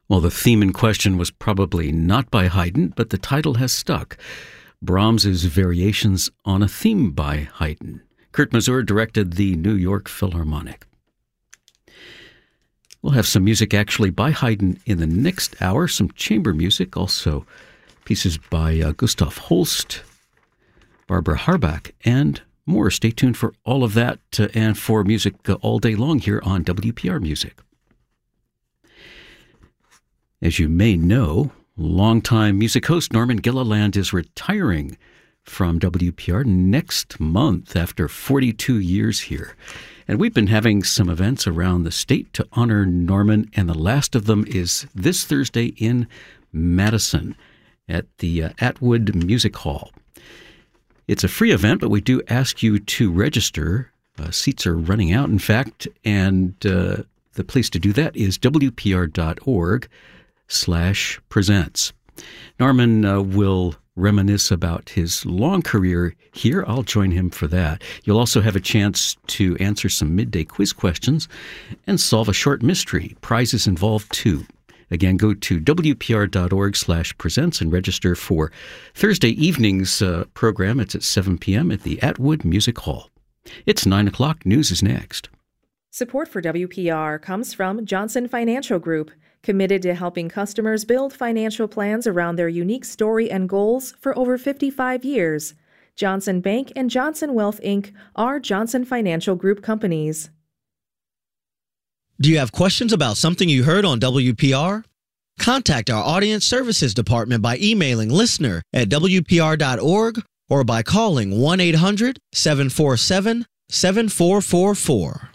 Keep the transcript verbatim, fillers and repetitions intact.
Well, the theme in question was probably not by Haydn, but the title has stuck. Brahms's Variations on a Theme by Haydn. Kurt Masur directed the New York Philharmonic. We'll have some music actually by Haydn in the next hour, some chamber music, also pieces by uh, Gustav Holst, Barbara Harbach, and more. Stay tuned for all of that uh, and for music uh, all day long here on W P R Music. As you may know, longtime music host Norman Gilliland is retiring from W P R next month after forty-two years here. And we've been having some events around the state to honor Norman, and the last of them is this Thursday in Madison at the uh, Atwood Music Hall. It's a free event, but we do ask you to register. Uh, seats are running out, in fact, and uh, the place to do that is W P R dot org slash presents. Norman uh, will reminisce about his long career here. I'll join him for that. You'll also have a chance to answer some midday quiz questions and solve a short mystery. Prizes involved too. Again, go to W P R dot org slash presents and register for Thursday evening's uh, program. It's at seven p.m. at the Atwood Music Hall. It's nine o'clock. News is next. Support for W P R comes from Johnson Financial Group, committed to helping customers build financial plans around their unique story and goals for over fifty-five years. Johnson Bank and Johnson Wealth, Incorporated are Johnson Financial Group companies. Do you have questions about something you heard on W P R? Contact our Audience Services Department by emailing listener at W P R dot org or by calling one eight hundred seven four seven seven four four four.